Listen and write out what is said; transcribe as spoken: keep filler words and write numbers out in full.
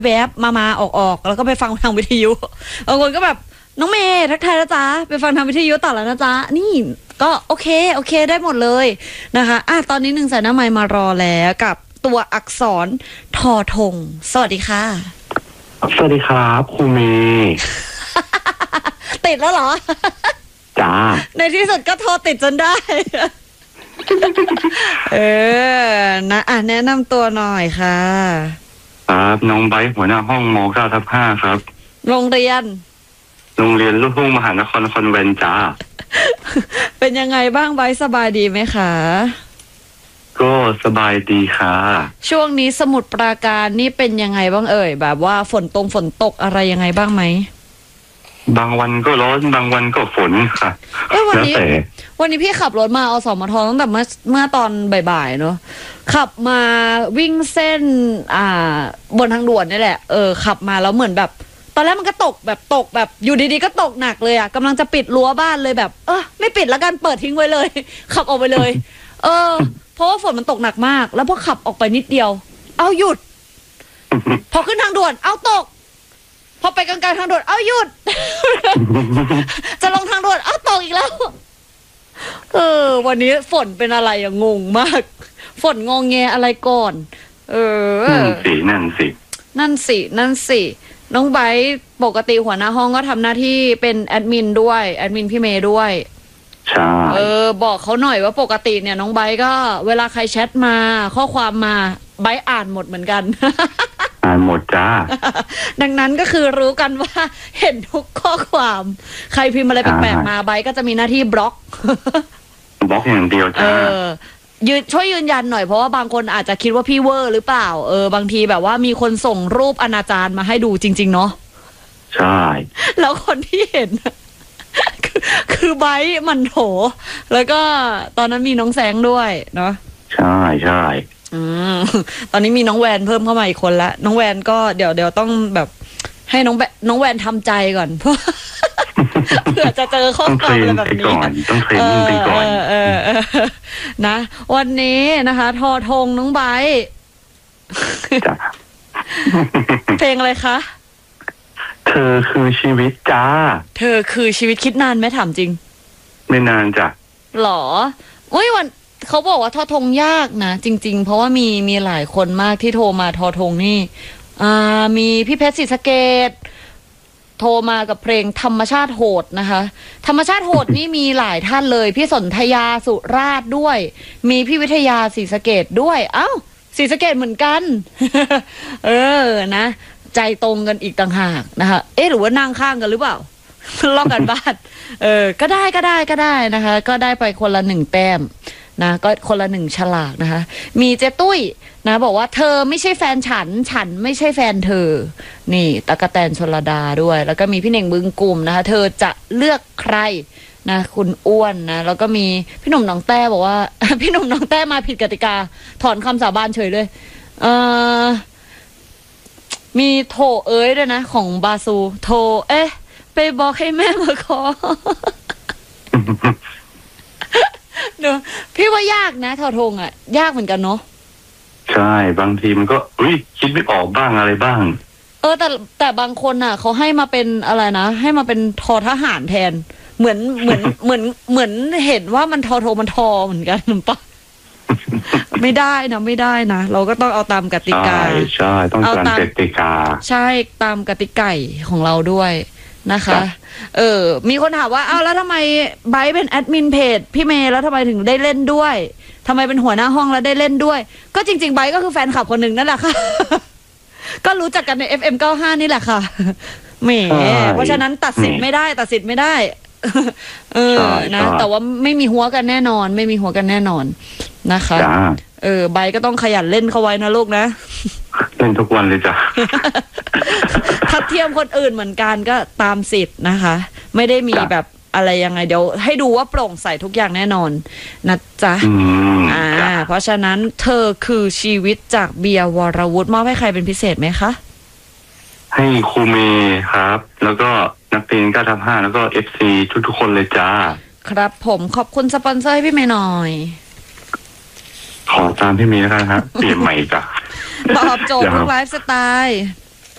แวบมามาออกออกแล้วก็ไปฟังทางวิทยุบางคนก็แบบน้องเมย์ทักทายนะจ๊ะไปฟังทางวิทยุต่อแล้วนะจ๊ะนี่ก็โอเคโอเคได้หมดเลยนะคะอ่ะตอนนี้หนึ่งสายหน้าไมค์มารอแล้วกับตัวอักษรทอทงสวัสดีค่ะสวัสดีครับครูเมย์ติดแล้วเหรอจ้าในที่สุดก็โทรติดจนได้เออนะอ่ะแนะนำตัวหน่อยค่ะครับน้องไบร์ทหัวหน้าห้องม เก้าทับห้าครับโรงเรียนโรงเรียนลูกทุ่งมหานครคอนแวนต์จ้าเป็นยังไงบ้างไบร์ทสบายดีไหมคะก็สบายดีค่ะช่วงนี้สมุทรปราการนี่เป็นยังไงบ้างเอ่ยแบบว่าฝนตรงฝนตกอะไรยังไงบ้างไหมบางวันก็ร้อนบางวันก็ฝนค่ะเอ้ยวันนี้วันนี้พี่ขับรถมาอสมทตั้งแต่เมื่อเมื่อตอนบ่ายๆเนาะขับมาวิ่งเส้นอ่าบนทางด่วนนี่แหละเออขับมาแล้วเหมือนแบบตอนแรกมันก็ตกแบบตกแบบอยู่ดีๆก็ตกหนักเลยอ่ะกำลังจะปิดรั้วบ้านเลยแบบเออไม่ปิดแล้วกันเปิดทิ้งไว้เลยขับออกไปเลยเออเพราะว่าฝนมันตกหนักมากแล้วพอขับออกไปนิดเดียวเอาหยุดพอขึ้นทางด่วนเอาตกพอไปกลางๆทางด่วนเอาหยุดจะลงทางด่วนเอาตกอีกแล้วเออวันนี้ฝนเป็นอะไรอะงงมากฝนงงแงอะไรก่อนเออนั่นสินั่นสินั่นสินั่นสิน้องไบร์ทปกติหัวหน้าห้องก็ทำหน้าที่เป็นแอดมินด้วยแอดมินพี่เมย์ด้วยใช่เออบอกเขาหน่อยว่าปกติเนี่ยน้องไบร์ทก็เวลาใครแชทมาข้อความมาไบร์ทอ่านหมดเหมือนกันอ่านหมดจ้าดังนั้นก็คือรู้กันว่าเห็นทุกข้อความใครพิมพ์อะไรแปลกๆมาไบร์ทก็จะมีหน้าที่บล็อกบล็อกอย่างเดียวจ้ายืนช่วยยืนยันหน่อยเพราะว่าบางคนอาจจะคิดว่าพี่เวอร์หรือเปล่าเออบางทีแบบว่ามีคนส่งรูปอนาจารมาให้ดูจริงๆเนาะใช่แล้วคนที่เห็นคือคือไบร์ทมันโถแล้วก็ตอนนั้นมีน้องแสงด้วยเนาะใช่ใช่อืมตอนนี้มีน้องแวนเพิ่มเข้ามาอีกคนละน้องแวนก็เดี๋ยวเดี๋ยวต้องแบบให้น้องแบน้องแวนทำใจก่อนเพราะเผื่อจะเจอข้อความอะไรแบบนี้ต้องเทรนนิ่งไปก่อนเออเออนะวันนี้นะคะทอทงน้องไบร์ทเพลงอะไรคะเธอคือชีวิตจ้าเธอคือชีวิตคิดนานไหมถามจริงไม่นานจ้ะหรอโอ้ยวันเขาบอกว่าทอทงยากนะจริงๆเพราะว่ามีมีหลายคนมากที่โทรมาทอทงนี่อ่ามีพี่เพชรศรีสะเกษโทรมากับเพลงธรรมชาติโหดนะคะธรรมชาติโหดนี่มีหลายท่านเลยพี่สนธยาสุราษฎร์ด้วยมีพี่วิทยาศรีสะเกษด้วยเอ้าศรีสะเกษเหมือนกันเออนะใจตรงกันอีกต่างหากนะคะเอ๊ะหรือว่านั่งข้างกันหรือเปล่าลอกกันบ้านเออก็ได้ก็ได้ก็ได้นะคะก็ได้ไปคนละหนึ่งแต้มนะก็คนละหนึ่งฉลากนะคะมีเจ๊ตุ้ยนะบอกว่าเธอไม่ใช่แฟนฉันฉันไม่ใช่แฟนเธอนี่ตะกะแตนชลดาด้วยแล้วก็มีพี่เน่งบึงกลุ่มนะคะเธอจะเลือกใครนะคุณอ้วนนะแล้วก็มีพี่หนุ่มน้องแต้บอกว่าพี่หนุ่มน้องแต้มาผิดกติกาถอนคำสาบานเฉยเลยเออมีโถเอ้ยด้วยนะของบาซูโถเอ๊ะไปบอกให้แม่มาขอเนอะพี่ว่ายากนะทอทงอ่ะยากเหมือนกันเนาะใช่บางทีมันก็อุ้ยคิดไม่ออกบ้างอะไรบ้างเออแต่แต่บางคนอ่ะเขาให้มาเป็นอะไรนะให้มาเป็นทอทหารแทนเหมือนเหมือนเหมือนเหมือนเห็นว่ามันทอโทมันทอเหมือนกันปะไม่ได้นะไม่ได้นะเราก็ต้องเอาตามกติกาใช่ใช่ต้องตามกติกาใช่ตามกติกาของเราด้วยนะคะเออมีคนถามว่าอ้าวแล้วทำไมไบร์ทเป็นแอดมินเพจพี่เมย์แล้วทำไมถึงได้เล่นด้วยทำไมเป็นหัวหน้าห้องแล้วได้เล่นด้วยก็จริงๆไบร์ทก็คือแฟนคลับคนหนึ่งนั่นแหละค่ะก็รู้จักกันใน เอฟ เอ็ม เก้าสิบห้านี่แหละค่ะแหมเพราะฉะนั้นตัดสินไม่ได้ตัดสินไม่ได้เออนะแต่ว่าไม่มีหัวกันแน่นอนไม่มีหัวกันแน่นอนนะคะเออไบร์ทก็ต้องขยันเล่นเข้าไว้นะลูกนะเล่นทุกวันเลยจ้ะทัดเทียมคนอื่นเหมือนกันก็ตามสิทธิ์นะคะไม่ได้มีแบบอะไรยังไงเดี๋ยวให้ดูว่าโปร่งใสทุกอย่างแน่นอนนะจ๊ะอ่าเพราะฉะนั้นเธอคือชีวิตจากเบียร์วรวุฒิมอบให้ใครเป็นพิเศษไหมคะให้ครูเมย์ครับแล้วก็นักเรียนเก้าทับห้าแล้วก็เอฟซีทุกๆคนเลยจ้าครับผมขอบคุณสปอนเซอร์ให้พี่เมย์หน่อยขอตามพี่เมย์แล้วกันครับเปลี่ยนใหม่จ้ะตอบโจทย์ทุกไลฟ์สไตล์